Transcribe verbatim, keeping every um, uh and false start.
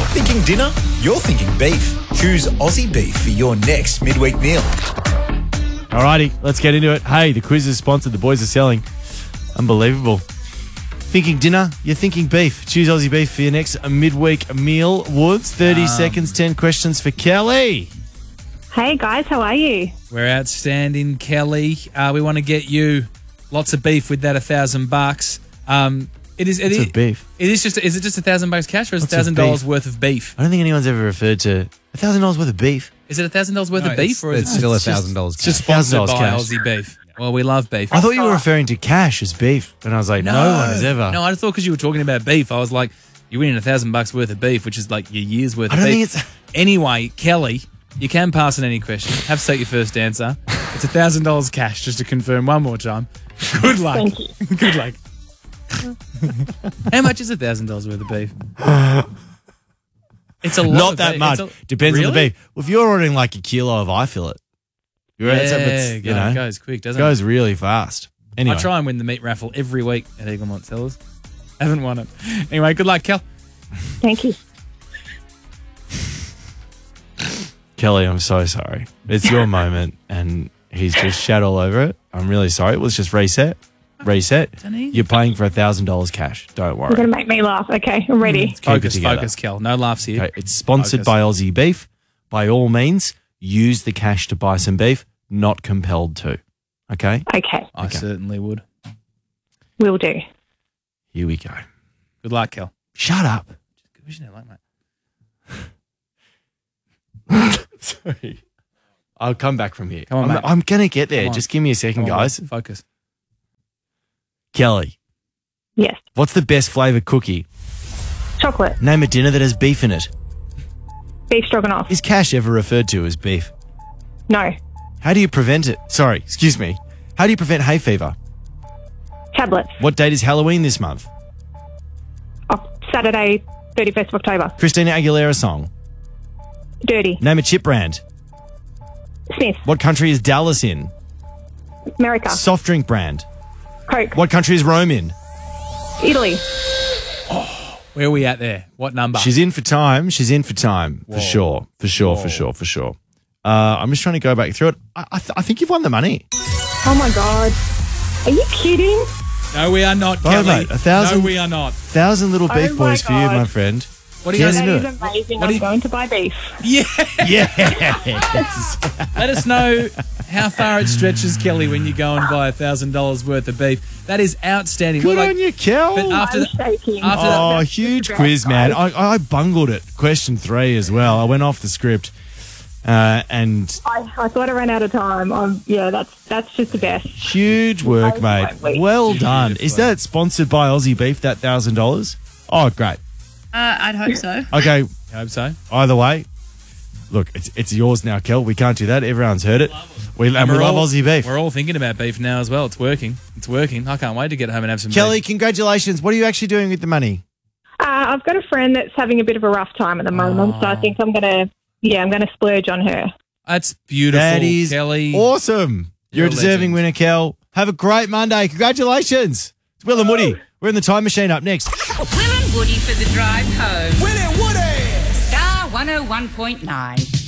Thinking dinner? You're thinking beef. Choose Aussie Beef for your next midweek meal. Alrighty, let's get into it. Hey, the quiz is sponsored. The boys are selling. Unbelievable. Thinking dinner? You're thinking beef. Choose Aussie Beef for your next midweek meal. Woods, thirty um, seconds, ten questions for Kelly. Hey guys, how are you? We're outstanding, Kelly. Uh, we want to get you lots of beef with that a thousand bucks. Um, it is. It Lots is of beef. It is just. Is it just a thousand bucks cash, or is it a Lots of thousand dollars beef. worth of beef? I don't think anyone's ever referred to a thousand dollars worth of beef. Is it a thousand dollars worth No, of beef, it's, or is it's it still a just- thousand dollars. It's just one thousand sponsored dollars by cash. Aussie Beef. Well, we love beef. I thought you were referring to cash as beef, and I was like, no, one has ever. No, I just thought because you were talking about beef, I was like, you're winning a thousand bucks worth of beef, which is like your year's worth I of don't beef. think it's. Anyway, Kelly, you can pass on any question. Have to take your first answer. It's a thousand dollars cash, just to confirm one more time. Good luck. Thank you. Good luck. How much is a thousand dollars worth of beef? It's a lot. Not of that beef. much. It's a- Depends on the Really? beef. Well, if you're ordering like a kilo of eye fillet, you're Yeah, it's, it's, you go- know, it goes quick, it doesn't it? goes really fast. Anyway, I try and win the meat raffle every week at Eaglemont Cellars. Haven't won it. Anyway, good luck, Kel. Thank you. Kelly, I'm so sorry. It's your moment, and he's just shat all over it. I'm really sorry. Let's just reset. Reset. Don't need- You're paying for a thousand dollars cash. Don't You're going to worry. make me laugh. Okay, I'm ready. Keep it Focus, together. focus, Kel. No laughs here. Okay, it's sponsored Focus. by Aussie Beef. By all means, use the cash to buy some beef. Not compelled to. Okay, Okay, I Okay. certainly would. will do. here we go. Good luck, Kel. Shut up. Good vision, like, mate. Sorry. I'll come back from here. Come on, I'm, mate. I'm going to get there. Come on. Just give me a second, Come on, guys. mate. Focus. Kelly, Yes, what's the best flavored cookie? chocolate, Name a dinner that has beef in it. beef stroganoff. Is cash ever referred to as beef? No, How do you prevent it? Sorry, excuse me. How do you prevent hay fever? tablets. What date is Halloween this month? Oh, Saturday, thirty-first of October. Christina Aguilera song. Dirty. Name a chip brand. Smith. What country is Dallas in? America. Soft drink brand. Coke. What country is Rome in? Italy. Where are we at there? What number? She's in for time. She's in for time. For Whoa. sure. For sure. Whoa. For sure. For sure. Uh, I'm just trying to go back through it. I, I, th- I think you've won the money. Oh my God. Are you kidding? No, we are not, Oh, Kelly. mate, a thousand- No, we are not. Thousand little Oh beef my boys for you, God. my friend. What do you Get guys That into is it. amazing. What do I'm you- going to buy beef. Yeah. Yes. Let us know how far it stretches, Kelly, when you go and buy a thousand dollars worth of beef. That is outstanding. Good Well, like- on you, Kel. But after I'm the- shaking. after Oh, That's huge the best, quiz, man. guys. I, I bungled it. Question three as well. I went off the script. Uh, and I, I thought I ran out of time. Um, yeah, that's that's just the best. huge work, Oh, mate. my wait. Well done. Beautiful. Is that sponsored by Aussie Beef, that one thousand dollars? Oh, great. Uh, I'd hope so. Okay, I hope so. either way. Look, it's it's yours now, Kel. We can't do that. Everyone's heard it. We, and we we're love all- Aussie Beef. We're all thinking about beef now as well. It's working. It's working. I can't wait to get home and have some Kelly, beef. congratulations. What are you actually doing with the money? Uh, I've got a friend that's having a bit of a rough time at the moment, so I think I'm gonna, yeah, I'm gonna splurge on her. That's beautiful, That is Kelly. awesome. You're, You're a a deserving legend. winner, Kel. Have a great Monday. Congratulations. It's Will and Woody. We're in the time machine up next. Will and Woody for the drive home. Winnie Woody! Star one oh one point nine.